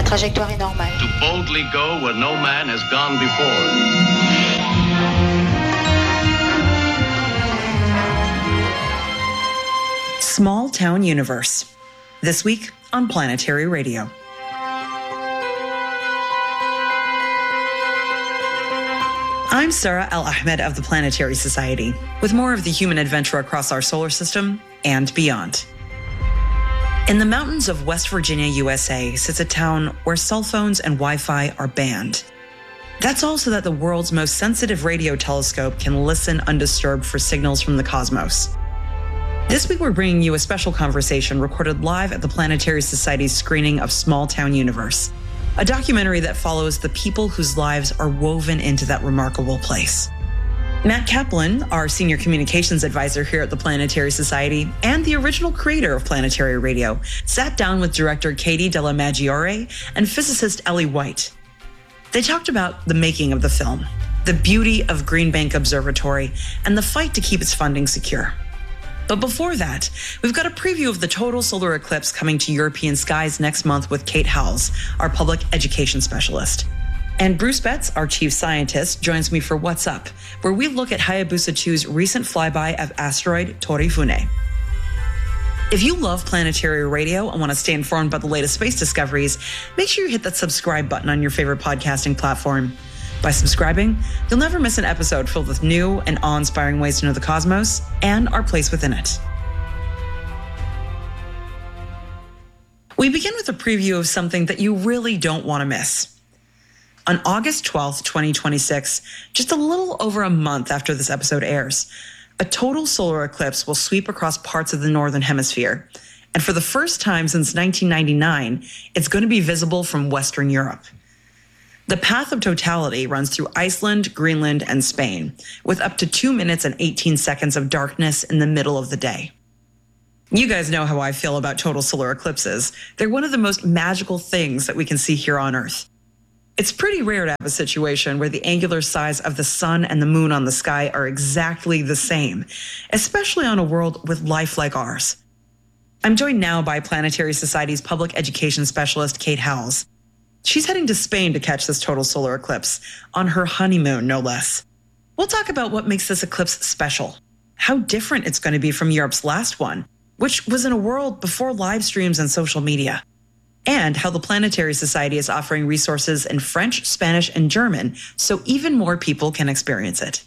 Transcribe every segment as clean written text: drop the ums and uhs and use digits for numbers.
Trajectoire est normale. To boldly go where no man has gone before. Small Town Universe. This week on Planetary Radio. I'm Sarah Al-Ahmed of the Planetary Society, with more of the human adventure across our solar system and beyond. In the mountains of West Virginia, USA, sits a town where cell phones and Wi-Fi are banned. That's also that the world's most sensitive radio telescope can listen undisturbed for signals from the cosmos. This week, we're bringing you a special conversation recorded live at the Planetary Society's screening of Small Town Universe, a documentary that follows the people whose lives are woven into that remarkable place. Matt Kaplan, our senior communications advisor here at the Planetary Society and the original creator of Planetary Radio, sat down with director Katie Della Maggiore and physicist Ellie White. They talked about the making of the film, the beauty of Green Bank Observatory, and the fight to keep its funding secure. But before that, we've got a preview of the total solar eclipse coming to European skies next month with Kate Howells, our public education specialist. And Bruce Betts, our chief scientist, joins me for What's Up, where we look at Hayabusa 2's recent flyby of asteroid Torifune. If you love Planetary Radio and want to stay informed about the latest space discoveries, make sure you hit that subscribe button on your favorite podcasting platform. By subscribing, you'll never miss an episode filled with new and awe-inspiring ways to know the cosmos and our place within it. We begin with a preview of something that you really don't want to miss. On August 12th, 2026, just a little over a month after this episode airs, a total solar eclipse will sweep across parts of the Northern Hemisphere. And for the first time since 1999, it's going to be visible from Western Europe. The path of totality runs through Iceland, Greenland, and Spain, with up to 2 minutes and 18 seconds of darkness in the middle of the day. You guys know how I feel about total solar eclipses. They're one of the most magical things that we can see here on Earth. It's pretty rare to have a situation where the angular size of the sun and the moon on the sky are exactly the same, especially on a world with life like ours. I'm joined now by Planetary Society's public education specialist, Kate Howells. She's heading to Spain to catch this total solar eclipse, on her honeymoon, no less. We'll talk about what makes this eclipse special, how different it's going to be from Europe's last one, which was in a world before live streams and social media, and how the Planetary Society is offering resources in French, Spanish, and German so even more people can experience it.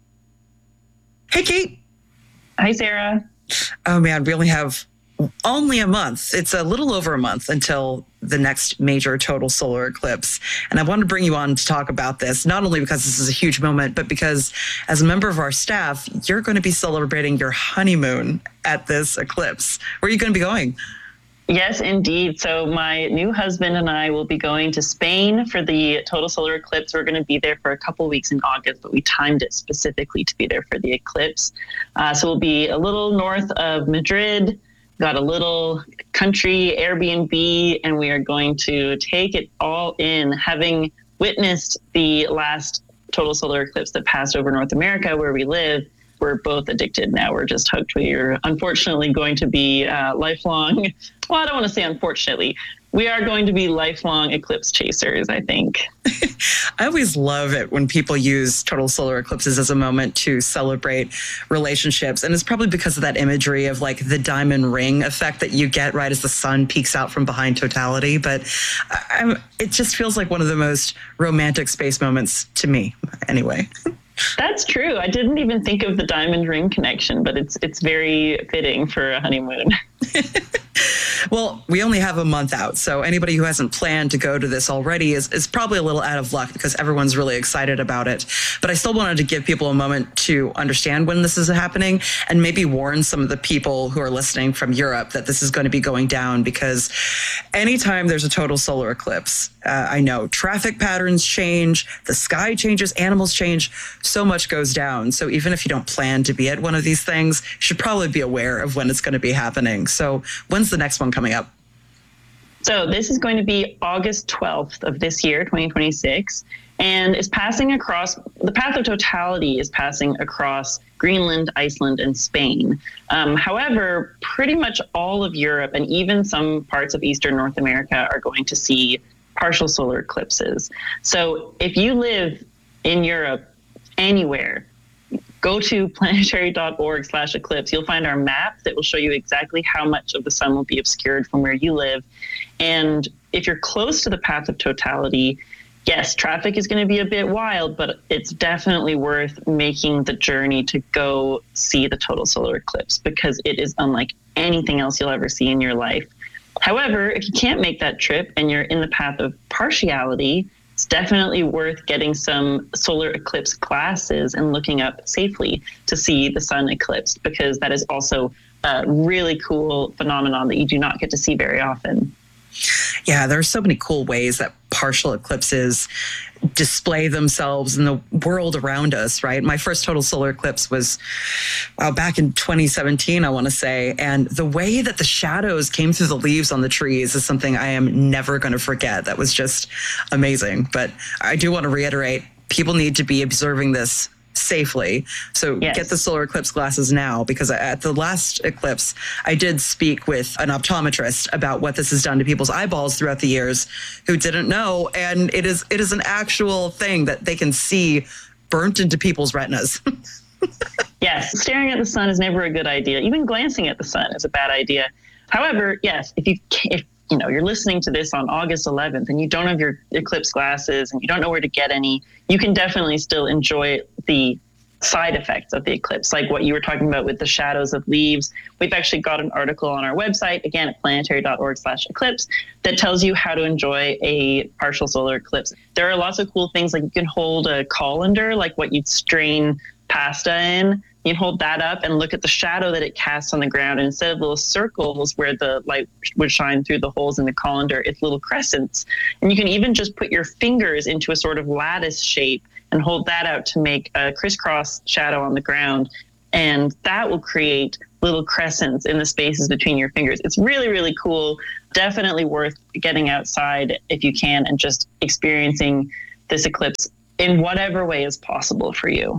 Hey, Kate. Hi, Sarah. Oh, man, we only have only a month. It's a little over a month until the next major total solar eclipse. And I want to bring you on to talk about this, not only because this is a huge moment, but because as a member of our staff, you're going to be celebrating your honeymoon at this eclipse. Where are you going to be going? Yes, indeed. So my new husband and I will be going to Spain for the total solar eclipse. We're going to be there for a couple weeks in August, but we timed it specifically to be there for the eclipse. So we'll be a little north of Madrid, got a little country Airbnb, and we are going to take it all in, having witnessed the last total solar eclipse that passed over North America where we live. We're both addicted now. We're just hooked. We are unfortunately going to be lifelong. Well, I don't want to say unfortunately. We are going to be lifelong eclipse chasers, I think. I always love it when people use total solar eclipses as a moment to celebrate relationships. And it's probably because of that imagery of like the diamond ring effect that you get right as the sun peeks out from behind totality. But it just feels like one of the most romantic space moments to me, anyway. That's true. I didn't even think of the diamond ring connection, but it's very fitting for a honeymoon. Well, we only have a month out, so anybody who hasn't planned to go to this already is probably a little out of luck because everyone's really excited about it. But I still wanted to give people a moment to understand when this is happening and maybe warn some of the people who are listening from Europe that this is going to be going down, because anytime there's a total solar eclipse, I know traffic patterns change, the sky changes, animals change, so much goes down. So even if you don't plan to be at one of these things, you should probably be aware of when it's going to be happening. So when's the next one coming up? So this is going to be August 12th of this year, 2026, and is passing across, the path of totality is passing across Greenland, Iceland, and Spain. However, pretty much all of Europe and even some parts of Eastern North America are going to see partial solar eclipses. So if you live in Europe, anywhere, go to planetary.org/eclipse. You'll find our map that will show you exactly how much of the sun will be obscured from where you live. And if you're close to the path of totality, yes, traffic is going to be a bit wild, but it's definitely worth making the journey to go see the total solar eclipse, because it is unlike anything else you'll ever see in your life. However, if you can't make that trip and you're in the path of partiality, it's definitely worth getting some solar eclipse glasses and looking up safely to see the sun eclipsed, because that is also a really cool phenomenon that you do not get to see very often. Yeah, there are so many cool ways that partial eclipses display themselves in the world around us, right? My first total solar eclipse was back in 2017, I want to say. And the way that the shadows came through the leaves on the trees is something I am never going to forget. That was just amazing. But I do want to reiterate, people need to be observing this safely. So yes, get the solar eclipse glasses now, because at the last eclipse, I did speak with an optometrist about what this has done to people's eyeballs throughout the years who didn't know. And it is an actual thing that they can see burnt into people's retinas. Yes, staring at the sun is never a good idea. Even glancing at the sun is a bad idea. However, yes, if you know, you're listening to this on August 11th and you don't have your eclipse glasses and you don't know where to get any, you can definitely still enjoy the side effects of the eclipse, like what you were talking about with the shadows of leaves. We've actually got an article on our website, again, at planetary.org/eclipse, that tells you how to enjoy a partial solar eclipse. There are lots of cool things, like you can hold a colander, like what you'd strain pasta in. You can hold that up and look at the shadow that it casts on the ground. And instead of little circles where the light would shine through the holes in the colander, it's little crescents. And you can even just put your fingers into a sort of lattice shape and hold that out to make a crisscross shadow on the ground. And that will create little crescents in the spaces between your fingers. It's really, really cool. Definitely worth getting outside if you can and just experiencing this eclipse in whatever way is possible for you.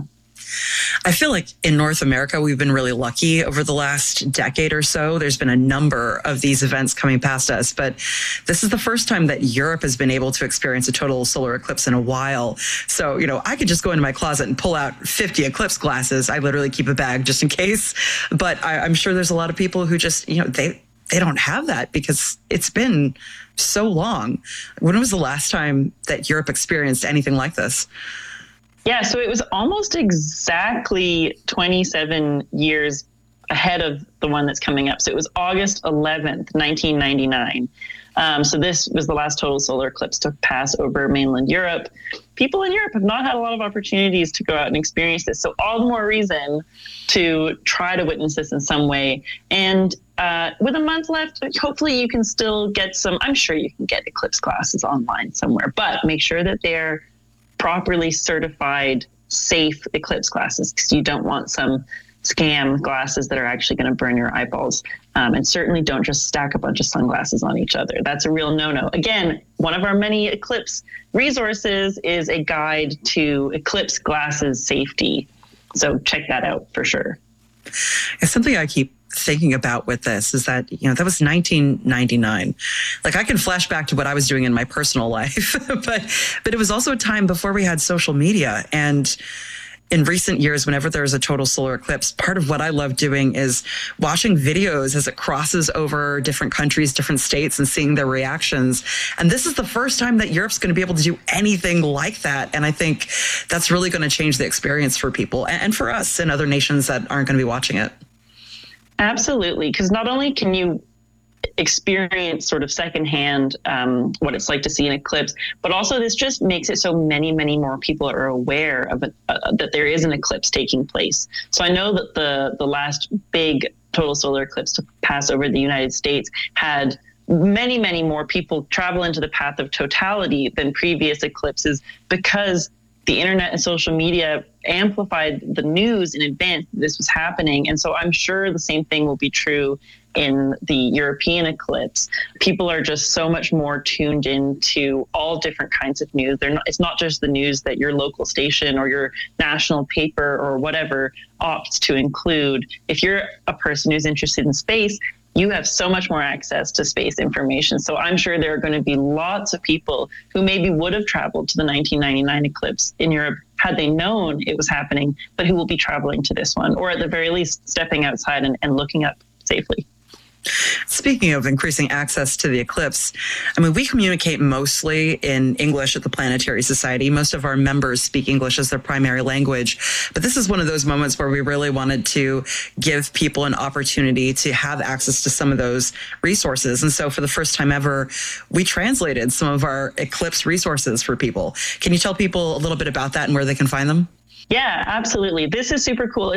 I feel like in North America, we've been really lucky over the last decade or so. There's been a number of these events coming past us, but this is the first time that Europe has been able to experience a total solar eclipse in a while. So, you know, I could just go into my closet and pull out 50 eclipse glasses. I literally keep a bag just in case. But I'm sure there's a lot of people who just, you know, they don't have that because it's been so long. When was the last time that Europe experienced anything like this? Yeah, so it was almost exactly 27 years ahead of the one that's coming up. So it was August 11th, 1999. So this was the last total solar eclipse to pass over mainland Europe. People in Europe have not had a lot of opportunities to go out and experience this. So all the more reason to try to witness this in some way. And with a month left, hopefully you can still get some, I'm sure you can get eclipse glasses online somewhere, but make sure that they're properly certified, safe eclipse glasses, because you don't want some scam glasses that are actually going to burn your eyeballs. And certainly don't just stack a bunch of sunglasses on each other. That's a real no-no. Again, one of our many eclipse resources is a guide to eclipse glasses safety. So check that out for sure. It's something I keep thinking about with this is that, you know, that was 1999. Like, I can flash back to what I was doing in my personal life, but it was also a time before we had social media. And in recent years, whenever there's a total solar eclipse, part of what I love doing is watching videos as it crosses over different countries, different states, and seeing their reactions. And this is the first time that Europe's going to be able to do anything like that. And I think that's really going to change the experience for people and for us and other nations that aren't going to be watching it. Absolutely, because not only can you experience sort of secondhand what it's like to see an eclipse, but also this just makes it so many more people are aware of it, that there is an eclipse taking place. So I know that the last big total solar eclipse to pass over the United States had many more people travel into the path of totality than previous eclipses, because the internet and social media amplified the news in advance that this was happening. And so I'm sure the same thing will be true in the European eclipse. People are just so much more tuned into all different kinds of news. It's not just the news that your local station or your national paper or whatever opts to include. If you're a person who's interested in space, you have so much more access to space information. So I'm sure there are going to be lots of people who maybe would have traveled to the 1999 eclipse in Europe had they known it was happening, but who will be traveling to this one, or at the very least stepping outside and looking up safely. Speaking of increasing access to the eclipse, I mean, we communicate mostly in English at the Planetary Society. Most of our members speak English as their primary language. But this is one of those moments where we really wanted to give people an opportunity to have access to some of those resources. And so for the first time ever, we translated some of our eclipse resources for people. Can you tell people a little bit about that and where they can find them? Yeah, absolutely. This is super cool.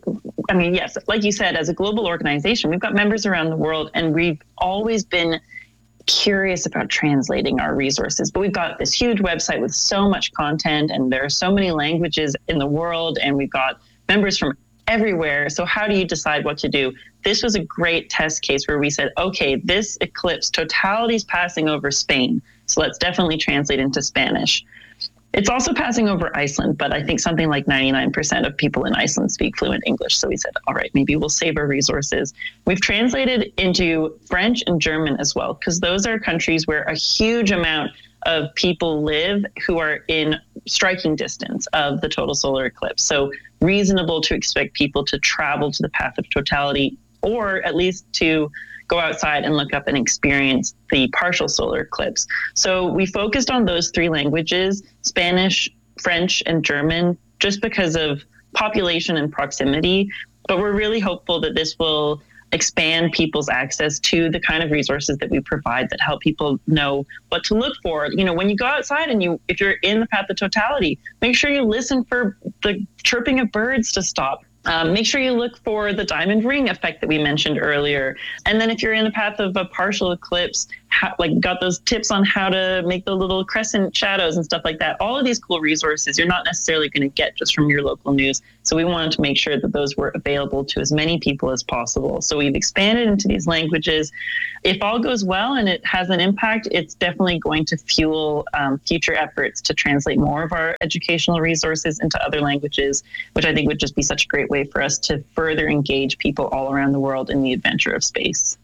I mean, yes, like you said, as a global organization, we've got members around the world, and we've always been curious about translating our resources. But we've got this huge website with so much content, and there are so many languages in the world, and we've got members from everywhere. So how do you decide what to do? This was a great test case where we said, okay, this eclipse, totality is passing over Spain. So let's definitely translate into Spanish. It's also passing over Iceland, but I think something like 99% of people in Iceland speak fluent English. So we said, all right, maybe we'll save our resources. We've translated into French and German as well, because those are countries where a huge amount of people live who are in striking distance of the total solar eclipse. So reasonable to expect people to travel to the path of totality, or at least to go outside and look up and experience the partial solar eclipse. So we focused on those three languages, Spanish, French, and German, just because of population and proximity. But we're really hopeful that this will expand people's access to the kind of resources that we provide that help people know what to look for. You know, when you go outside and if you're in the path of totality, make sure you listen for the chirping of birds to stop. Make sure you look for the diamond ring effect that we mentioned earlier. And then if you're in the path of a partial eclipse, got those tips on how to make the little crescent shadows and stuff like that. All of these cool resources you're not necessarily going to get just from your local news. So we wanted to make sure that those were available to as many people as possible. So we've expanded into these languages. If all goes well and it has an impact, it's definitely going to fuel future efforts to translate more of our educational resources into other languages, which I think would just be such a great way for us to further engage people all around the world in the adventure of space.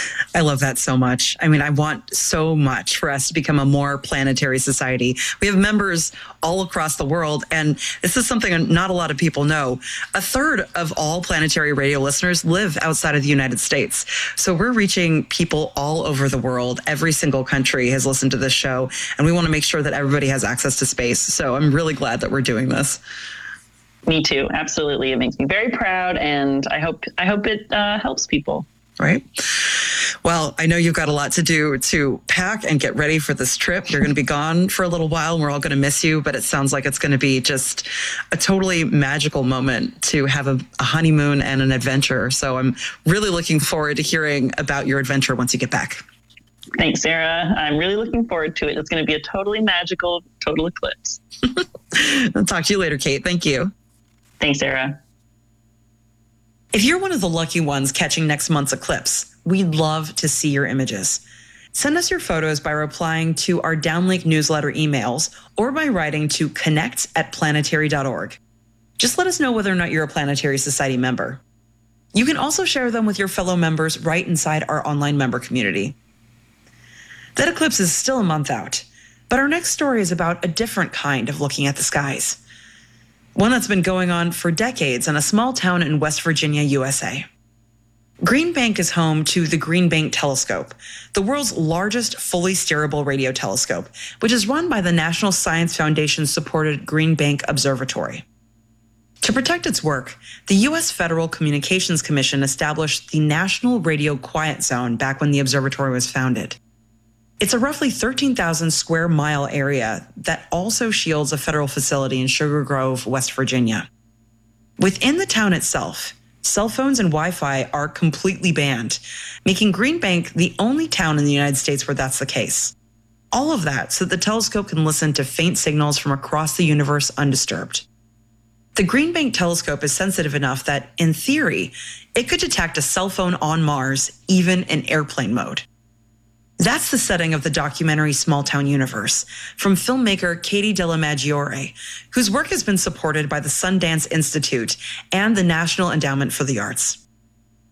I love that so much. I mean, I want so much for us to become a more planetary society. We have members all across the world, and this is something not a lot of people know. A third of all planetary radio listeners live outside of the United States. So we're reaching people all over the world. Every single country has listened to this show, and we want to make sure that everybody has access to space. So I'm really glad that we're doing this. Me too. Absolutely. It makes me very proud, and I hope it helps people. Right. Well, I know you've got a lot to do to pack and get ready for this trip. You're going to be gone for a little while, and we're all going to miss you, but it sounds like it's going to be just a totally magical moment to have a honeymoon and an adventure. So I'm really looking forward to hearing about your adventure once you get back. Thanks, Sarah. I'm really looking forward to it. It's going to be a totally magical total eclipse. I'll talk to you later, Kate. Thank you. Thanks, Sarah. If you're one of the lucky ones catching next month's eclipse, we'd love to see your images. Send us your photos by replying to our Downlink newsletter emails or by writing to connect@planetary.org. Just let us know whether or not you're a Planetary Society member. You can also share them with your fellow members right inside our online member community. That eclipse is still a month out, but our next story is about a different kind of looking at the skies. One that's been going on for decades in a small town in West Virginia, USA. Green Bank is home to the Green Bank Telescope, the world's largest fully steerable radio telescope, which is run by the National Science Foundation-supported Green Bank Observatory. To protect its work, the U.S. Federal Communications Commission established the National Radio Quiet Zone back when the observatory was founded. It's a roughly 13,000 square mile area that also shields a federal facility in Sugar Grove, West Virginia. Within the town itself, cell phones and Wi-Fi are completely banned, making Green Bank the only town in the United States where that's the case. All of that so that the telescope can listen to faint signals from across the universe undisturbed. The Green Bank Telescope is sensitive enough that, in theory, it could detect a cell phone on Mars, even in airplane mode. That's the setting of the documentary Small Town Universe from filmmaker Katie Della Maggiore, whose work has been supported by the Sundance Institute and the National Endowment for the Arts.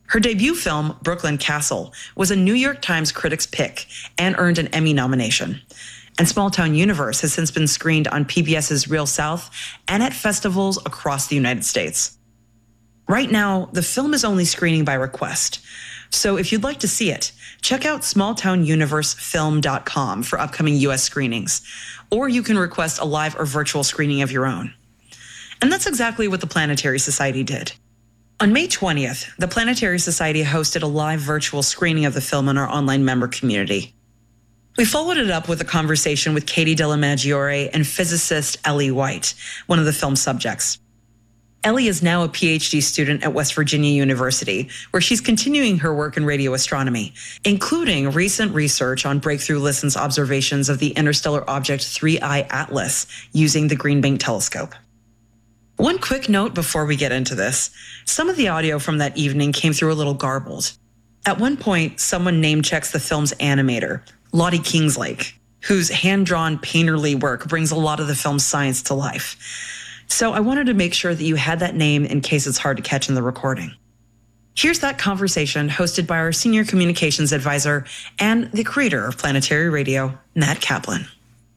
Her debut film, Brooklyn Castle, was a New York Times Critics' Pick and earned an Emmy nomination. And Small Town Universe has since been screened on PBS's Real South and at festivals across the United States. Right now, the film is only screening by request. So if you'd like to see it, check out smalltownuniversefilm.com for upcoming U.S. screenings, or you can request a live or virtual screening of your own. And that's exactly what the Planetary Society did. On May 20th, the Planetary Society hosted a live virtual screening of the film in our online member community. We followed it up with a conversation with Katie Dellamaggiore and physicist Ellie White, one of the film's subjects. Ellie is now a PhD student at West Virginia University, where she's continuing her work in radio astronomy, including recent research on Breakthrough Listen's observations of the interstellar object 3I Atlas using the Green Bank telescope. One quick note before we get into this. Some of the audio from that evening came through a little garbled. At one point, someone name-checks the film's animator, Lottie Kingslake, whose hand-drawn painterly work brings a lot of the film's science to life. So I wanted to make sure that you had that name in case it's hard to catch in the recording. Here's that conversation hosted by our senior communications advisor and the creator of Planetary Radio, Matt Kaplan.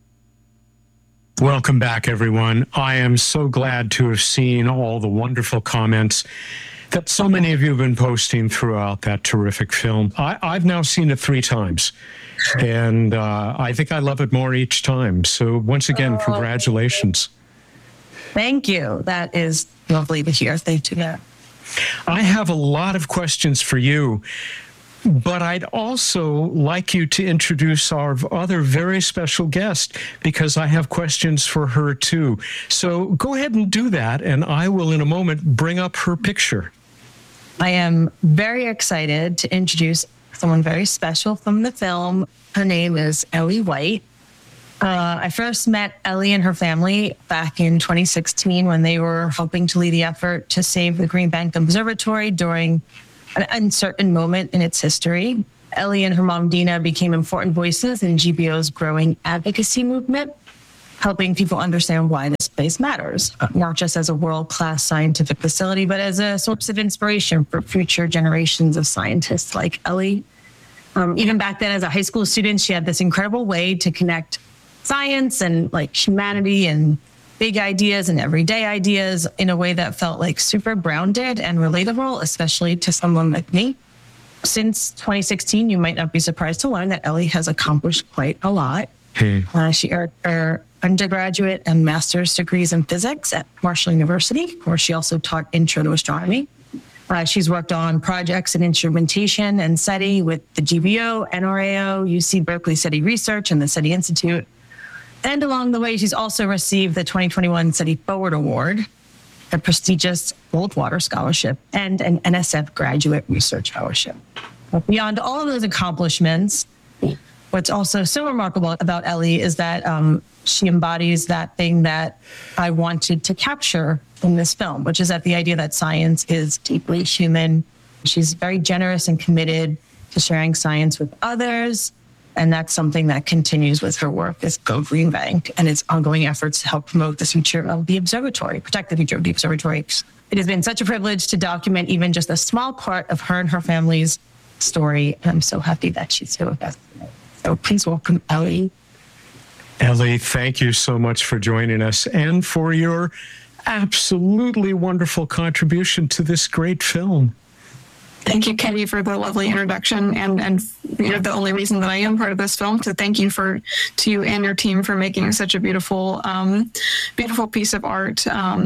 Welcome back, everyone. I am so glad to have seen all the wonderful comments that so many of you have been posting throughout that terrific film. I've now seen it 3 times, and I think I love it more each time. So once again, congratulations. Thank you. That is lovely to hear. Thank you. I have a lot of questions for you, but I'd also like you to introduce our other very special guest, because I have questions for her too. So go ahead and do that, and I will in a moment bring up her picture. I am very excited to introduce someone very special from the film. Her name is Ellie White. I first met Ellie and her family back in 2016 when they were helping to lead the effort to save the Green Bank Observatory during an uncertain moment in its history. Ellie and her mom, Dina, became important voices in GBO's growing advocacy movement, helping people understand why this place matters, not just as a world-class scientific facility, but as a source of inspiration for future generations of scientists like Ellie. Even back then, as a high school student, she had this incredible way to connect science and like humanity and big ideas and everyday ideas in a way that felt like super grounded and relatable, especially to someone like me. Since 2016, you might not be surprised to learn that Ellie has accomplished quite a lot. She earned her undergraduate and master's degrees in physics at Marshall University, where she also taught Intro to Astronomy. She's worked on projects in instrumentation and SETI with the GBO, NRAO, UC Berkeley SETI Research, and the SETI Institute. And along the way, she's also received the 2021 SETI Forward Award, a prestigious Goldwater Scholarship, and an NSF Graduate Research Fellowship. But beyond all of those accomplishments, what's also so remarkable about Ellie is that she embodies that thing that I wanted to capture in this film, which is that the idea that science is deeply human. She's very generous and committed to sharing science with others. And that's something that continues with her work as Go Green Bank and its ongoing efforts to help promote the future of the observatory, protect the future of the observatory. It has been such a privilege to document even just a small part of her and her family's story. And I'm so happy that she's here with us. So please welcome Ellie. Ellie, thank you so much for joining us and for your absolutely wonderful contribution to this great film. Thank you, Katie, for the lovely introduction, and you're the only reason that I am part of this film. So thank you to you and your team for making such a beautiful piece of art.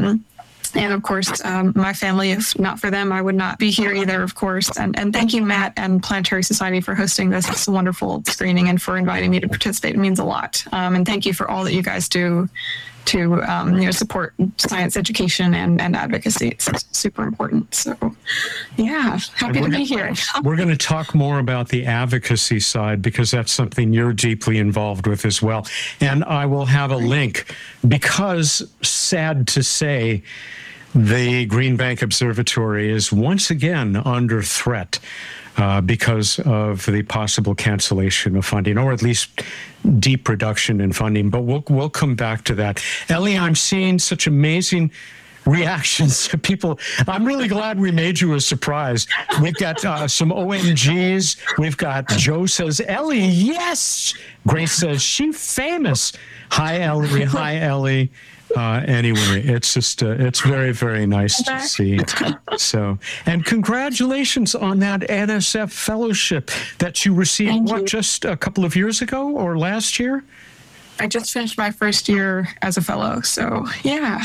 And of course, my family, if not for them, I would not be here either, of course. And thank you, Matt and Planetary Society, for hosting this wonderful screening and for inviting me to participate. It means a lot. And thank you for all that you guys do to support science education and advocacy. It's super important. So, yeah, happy to be here. We're going to talk more about the advocacy side because that's something you're deeply involved with as well. And I will have a link because, sad to say, the Green Bank Observatory is once again under threat because of the possible cancellation of funding, or at least deep reduction in funding. But we'll come back to that. Ellie, I'm seeing such amazing reactions to people. I'm really glad we made you a surprise. We've got some OMGs. We've got Joe says, Ellie, yes. Grace says, she famous. Hi, Ellie. Hi, Ellie. Anyway, it's just, it's very, very nice to see. So, and congratulations on that NSF fellowship that you received, just a couple of years ago or last year? I just finished my first year as a fellow, so yeah.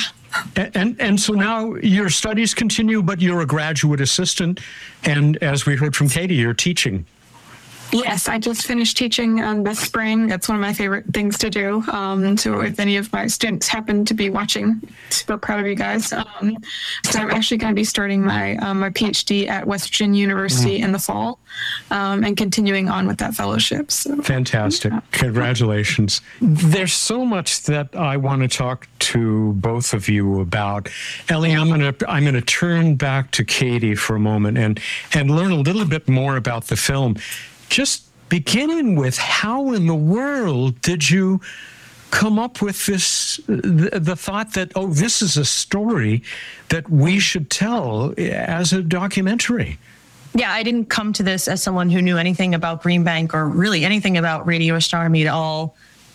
And so now your studies continue, but you're a graduate assistant, and as we heard from Katie, you're teaching. Yes, I just finished teaching this spring. That's one of my favorite things to do. So if any of my students happen to be watching, so proud of you guys. So I'm actually going to be starting my my PhD at West Virginia University in the fall, and continuing on with that fellowship. So fantastic! Yeah. Congratulations. There's so much that I want to talk to both of you about. Ellie, I'm gonna turn back to Katie for a moment and learn a little bit more about the film. Just beginning with, how in the world did you come up with this, the thought that, oh, this is a story that we should tell as a documentary? Yeah, I didn't come to this as someone who knew anything about Green Bank or really anything about radio astronomy at all.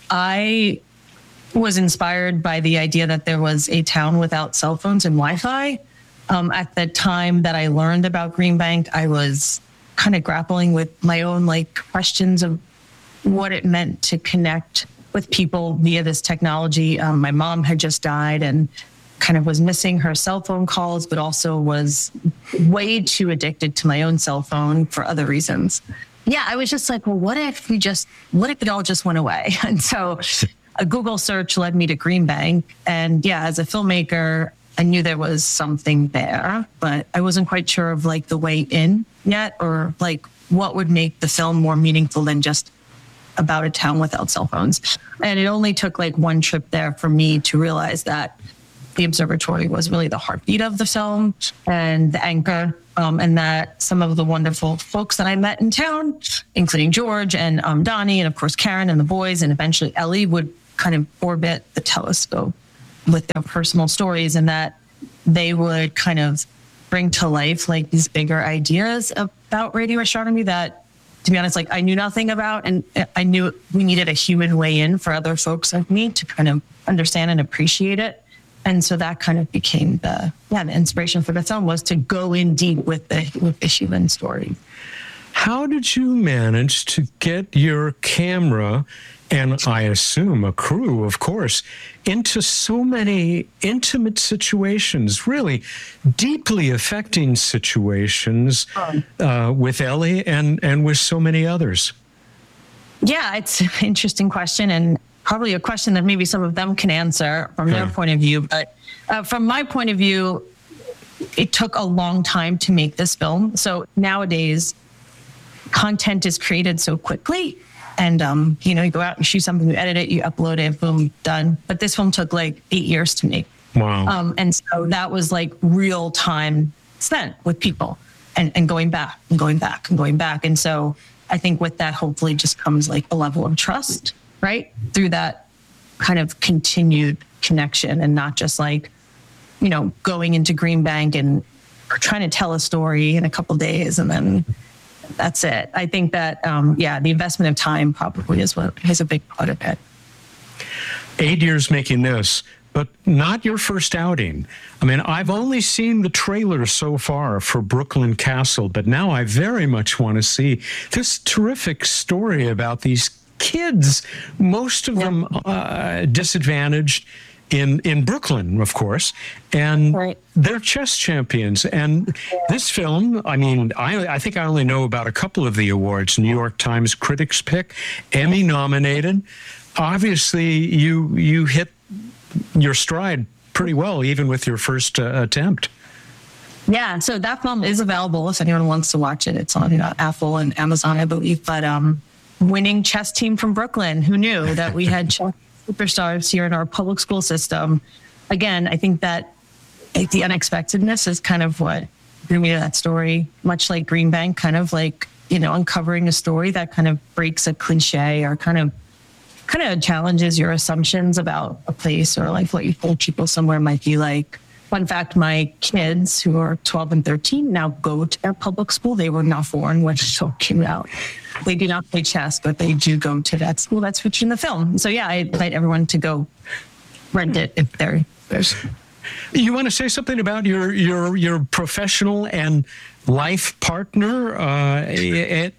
I was inspired by the idea that there was a town without cell phones and Wi-Fi. At the time that I learned about Green Bank, I was kind of grappling with my own questions of what it meant to connect with people via this technology. My mom had just died and kind of was missing her cell phone calls, but also was way too addicted to my own cell phone for other reasons. Yeah, I was just like, well, what if it all just went away? And so a Google search led me to Green Bank. And yeah, as a filmmaker, I knew there was something there, but I wasn't quite sure of the way in yet, or what would make the film more meaningful than just about a town without cell phones. And it only took one trip there for me to realize that the observatory was really the heartbeat of the film and the anchor, and that some of the wonderful folks that I met in town, including George and Donnie, and of course Karen and the boys, and eventually Ellie, would kind of orbit the telescope with their personal stories, and that they would kind of bring to life these bigger ideas about radio astronomy that, to be honest, I knew nothing about, and I knew we needed a human way in for other folks like me to kind of understand and appreciate it. And so that kind of became the inspiration for the film, was to go in deep with the human story. How did you manage to get your camera, and I assume a crew, of course, into so many intimate situations, really deeply affecting situations with Ellie and with so many others? Yeah, it's an interesting question, and probably a question that maybe some of them can answer from their point of view. But from my point of view, it took a long time to make this film. So nowadays, content is created so quickly, and you go out and shoot something, you edit it, you upload it, boom, done. But this film took 8 years to make. Wow. And so that was real time spent with people and going back and going back and going back. And so I think with that, hopefully just comes a level of trust, right? Through that kind of continued connection, and not just going into Green Bank and trying to tell a story in a couple of days and then that's it. I think that, the investment of time probably is a big part of it. 8 years making this, but not your first outing. I mean, I've only seen the trailer so far for Brooklyn Castle, but now I very much want to see this terrific story about these kids, most of them disadvantaged in Brooklyn, of course, and they're chess champions. And this film, I mean, I think I only know about a couple of the awards. New York Times Critics Pick, Emmy nominated. Obviously, you hit your stride pretty well, even with your first attempt. Yeah, so that film is available if anyone wants to watch it. It's on Apple and Amazon, I believe. But winning chess team from Brooklyn, who knew that we had chess superstars here in our public school system? Again, I think that the unexpectedness is kind of what drew me to that story, much like Green Bank, kind of uncovering a story that kind of breaks a cliche or kind of challenges your assumptions about a place, or what you think people somewhere might be like. Fun fact, my kids who are 12 and 13 now go to their public school. They were not born when it came out. They do not play chess, but they do go to that school that's featured in the film. So yeah, I invite everyone to go rent it if there's. You want to say something about your professional and life partner at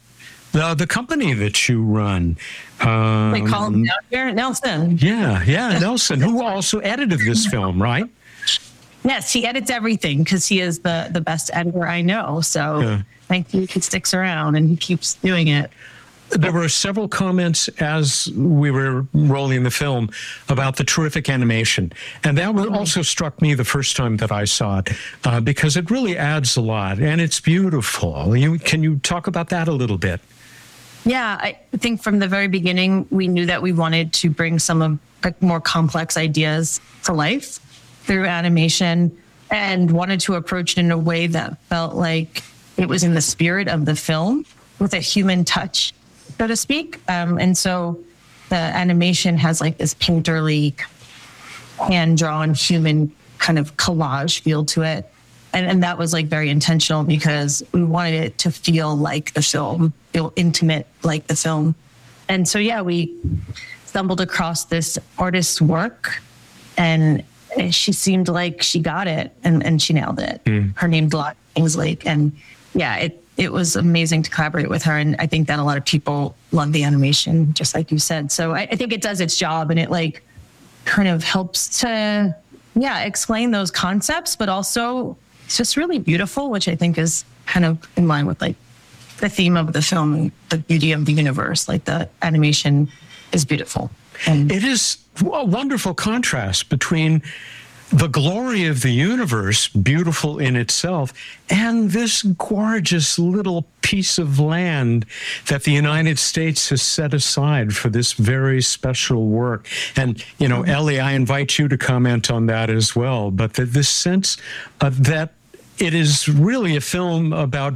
the company that you run? They call him down here, Nelson. Yeah, Nelson, who also edited this film, right? Yes, he edits everything because he is the best editor I know. So thank you. He sticks around and he keeps doing it. There were several comments as we were rolling the film about the terrific animation. And that also struck me the first time that I saw it because it really adds a lot and it's beautiful. Can you talk about that a little bit? Yeah, I think from the very beginning, we knew that we wanted to bring some of the more complex ideas to life through animation and wanted to approach it in a way that felt like it was in the spirit of the film with a human touch, so to speak. And so the animation has like this painterly, hand-drawn human kind of collage feel to it. And that was like very intentional because we wanted it to feel like the film, feel intimate like the film. And so, yeah, we stumbled across this artist's work and she seemed like she got it and she nailed it. Her name, Dlot Kingslake. And yeah, it was amazing to collaborate with her. And I think that a lot of people love the animation, just like you said. So I think it does its job and it like kind of helps to, explain those concepts, but also it's just really beautiful, which I think is kind of in line with like the theme of the film, the beauty of the universe. Like the animation is beautiful. And it is a wonderful contrast between the glory of the universe, beautiful in itself, and this gorgeous little piece of land that the United States has set aside for this very special work. And, Ellie, I invite you to comment on that as well. But this sense that it is really a film about,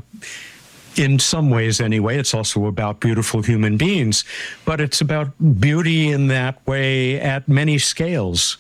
in some ways anyway, it's also about beautiful human beings, but it's about beauty in that way at many scales.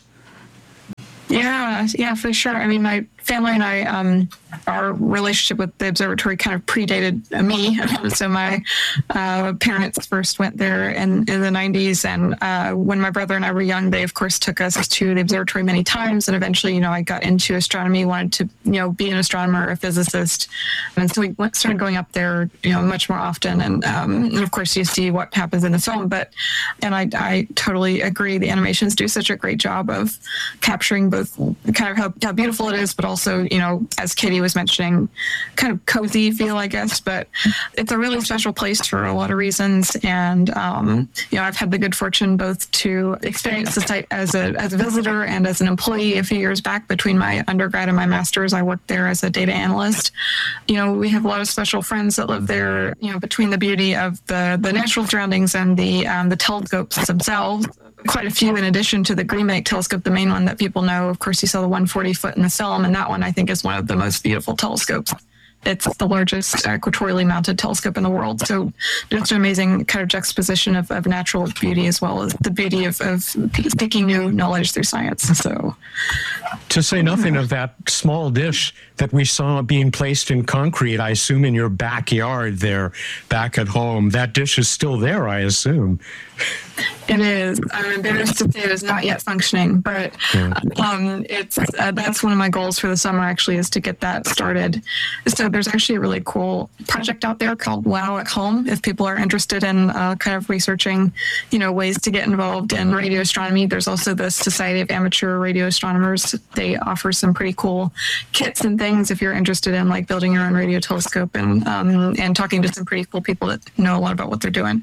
Yeah, for sure. I mean, my family and I, our relationship with the observatory kind of predated me. So my parents first went there in the 90s. And when my brother and I were young, they, of course, took us to the observatory many times. And eventually, I got into astronomy, wanted to, be an astronomer, a physicist. And so we started going up there, much more often. And of course, you see what happens in the film. And I totally agree. The animations do such a great job of capturing both kind of how beautiful it is, but also, as Katie was mentioning, kind of cozy feel, I guess. But it's a really special place for a lot of reasons. And, I've had the good fortune both to experience the site as a visitor and as an employee a few years back. Between my undergrad and my master's, I worked there as a data analyst. We have a lot of special friends that live there, between the beauty of the natural surroundings and the telescopes themselves. Quite a few in addition to the Green Bank telescope, the main one that people know. Of course, you saw the 140-foot in the film, and that one I think is one of the most beautiful telescopes. It's the largest equatorially mounted telescope in the world. So just an amazing kind of juxtaposition of natural beauty as well as the beauty of seeking new knowledge through science. So, to say nothing of that small dish that we saw being placed in concrete, I assume in your backyard there, back at home. That dish is still there, I assume. It is. I'm embarrassed to say it is not yet functioning, but it's that's one of my goals for the summer. Actually, is to get that started. So there's actually a really cool project out there called Wow at Home. If people are interested in kind of researching, ways to get involved in radio astronomy, there's also the Society of Amateur Radio Astronomers. They offer some pretty cool kits and things if you're interested in like building your own radio telescope and talking to some pretty cool people that know a lot about what they're doing.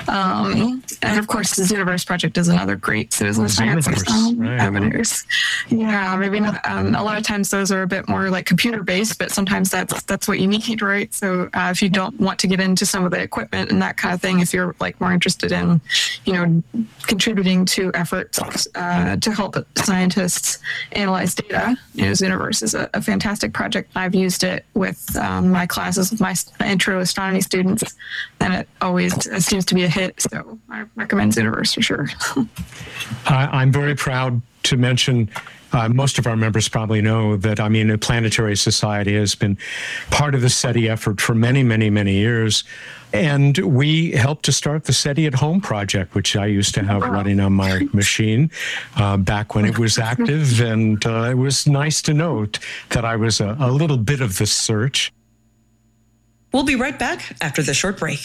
And of course, the Zooniverse project is another great citizen science avenues. Yeah, maybe not. A lot of times those are a bit more like computer based, but sometimes that's what you need, right? So if you don't want to get into some of the equipment and that kind of thing, if you're like more interested in, contributing to efforts to help scientists analyze data, Zooniverse is a fantastic project. I've used it with my classes with my intro astronomy students, and it always seems to be a hit. So I recommend Zooniverse for sure. I'm very proud to mention, most of our members probably know that, the Planetary Society has been part of the SETI effort for many, many, many years. And we helped to start the SETI at Home project, which I used to have running on my machine back when it was active. And it was nice to note that I was a little bit of the search. We'll be right back after the short break.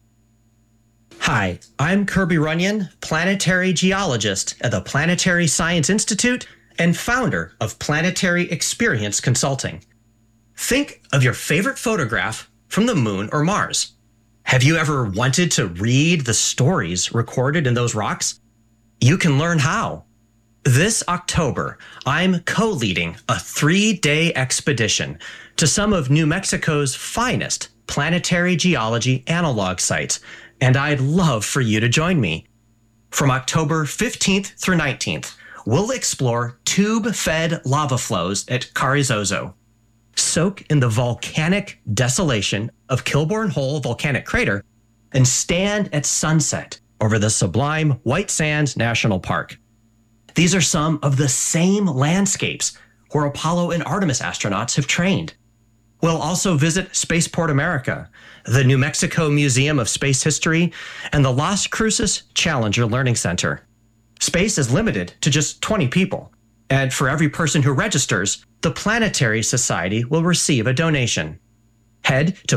Hi, I'm Kirby Runyon, planetary geologist at the Planetary Science Institute and founder of Planetary Experience Consulting. Think of your favorite photograph from the moon or Mars. Have you ever wanted to read the stories recorded in those rocks? You can learn how. This October, I'm co-leading a 3-day expedition to some of New Mexico's finest planetary geology analog sites, and I'd love for you to join me. From October 15th through 19th, we'll explore tube-fed lava flows at Carrizozo, soak in the volcanic desolation of Kilbourne Hole Volcanic Crater, and stand at sunset over the sublime White Sands National Park. These are some of the same landscapes where Apollo and Artemis astronauts have trained. We'll also visit Spaceport America, the New Mexico Museum of Space History, and the Las Cruces Challenger Learning Center. Space is limited to just 20 people, and for every person who registers, the Planetary Society will receive a donation. Head to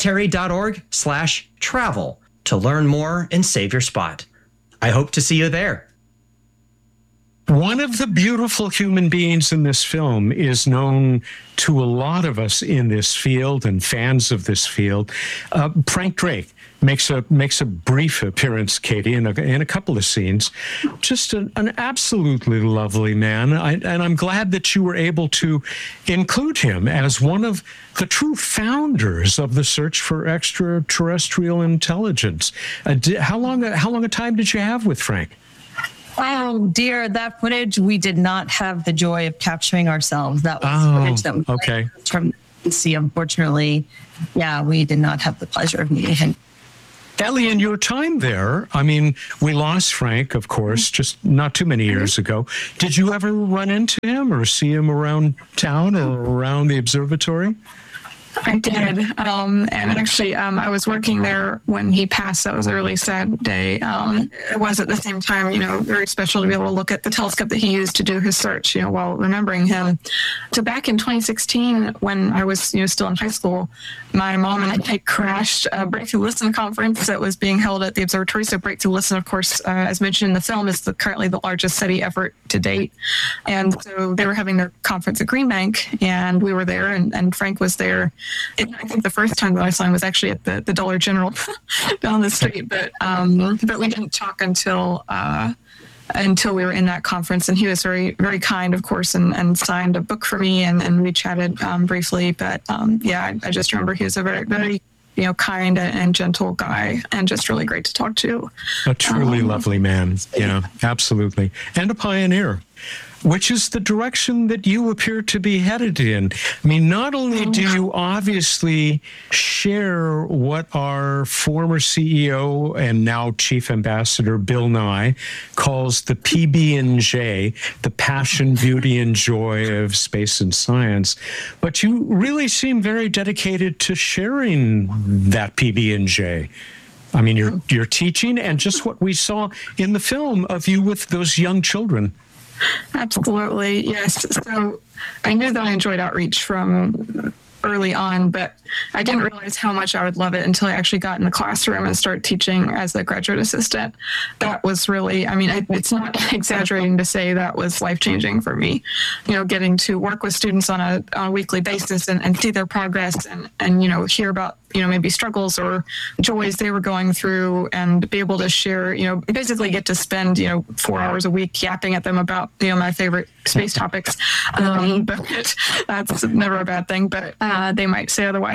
planetary.org/travel to learn more and save your spot. I hope to see you there. One of the beautiful human beings in this film is known to a lot of us in this field and fans of this field. Frank Drake makes a brief appearance, Katie, in a couple of scenes. Just an absolutely lovely man, and I'm glad that you were able to include him as one of the true founders of the search for extraterrestrial intelligence. How long a time did you have with Frank? Oh dear, that footage we did not have the joy of capturing ourselves. That was footage that was from see. Unfortunately, we did not have the pleasure of meeting him. Ellie, in your time there, we lost Frank, of course, just not too many years ago. Did you ever run into him or see him around town or around the observatory? I did. And actually, I was working there when he passed. That was a really sad day. It was at the same time, very special to be able to look at the telescope that he used to do his search, while remembering him. So back in 2016, when I was, still in high school, my mom and I crashed a Breakthrough Listen conference that was being held at the observatory. So Breakthrough Listen, of course, as mentioned in the film, is currently the largest SETI effort to date. And so they were having their conference at Green Bank, and we were there, and Frank was there. I think the first time that I saw him was actually at the Dollar General down the street, but we didn't talk until we were in that conference. And he was very, very kind, of course, and signed a book for me, and we chatted briefly. But I just remember he was a very, very kind and gentle guy, and just really great to talk to. A truly lovely man. Yeah, absolutely. And a pioneer, which is the direction that you appear to be headed in. Not only do you obviously share what our former CEO and now Chief Ambassador Bill Nye calls the PB&J, the passion, beauty, and joy of space and science, but you really seem very dedicated to sharing that PB&J. Your teaching and just what we saw in the film of you with those young children. Absolutely, yes. So I knew that I enjoyed outreach from early on, but I didn't realize how much I would love it until I actually got in the classroom and started teaching as a graduate assistant. That was really, it's not exaggerating to say that was life-changing for me. Getting to work with students on a weekly basis and see their progress and hear about, maybe struggles or joys they were going through, and be able to share, basically get to spend, 4 hours a week yapping at them about, my favorite space topics. But that's never a bad thing, but they might say otherwise.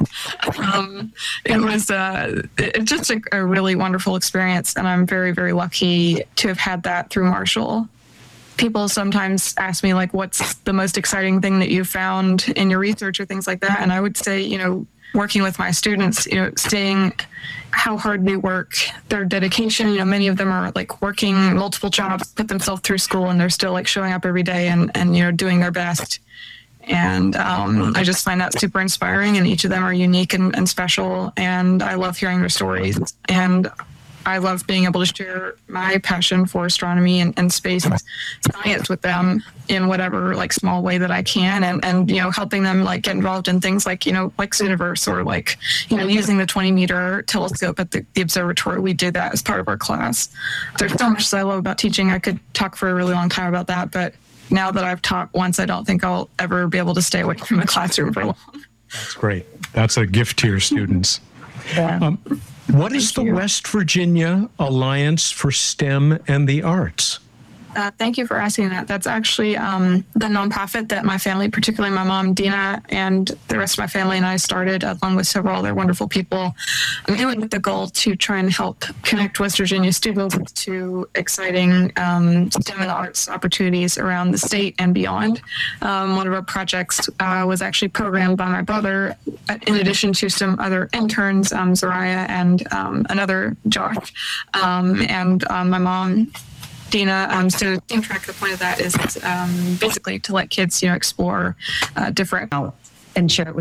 It was just a really wonderful experience, and I'm very, very lucky to have had that through Marshall. People sometimes ask me, what's the most exciting thing that you found in your research or things like that, and I would say, working with my students, seeing how hard they work, their dedication. Many of them are like working multiple jobs, put themselves through school, and they're still like showing up every day and doing their best. And I just find that super inspiring, and each of them are unique and special. And I love hearing their stories. And I love being able to share my passion for astronomy and space science with them in whatever like small way that I can, and helping them like get involved in things like like Zooniverse, or like using the 20-meter telescope at the observatory. We did that as part of our class. There's so much that I love about teaching. I could talk for a really long time about that, but now that I've taught once, I don't think I'll ever be able to stay away from the classroom for long. That's great. That's a gift to your students. Yeah. What is the West Virginia Alliance for STEM and the Arts? Thank you for asking that. That's actually the nonprofit that my family, particularly my mom, Dina, and the rest of my family and I started, along with several other wonderful people, really with the goal to try and help connect West Virginia students to exciting STEM and arts opportunities around the state and beyond. One of our projects was actually programmed by my brother, in addition to some other interns, Zariah and another Josh, and my mom, Dina. So Team Track, the point of that is basically to let kids, explore different And share it with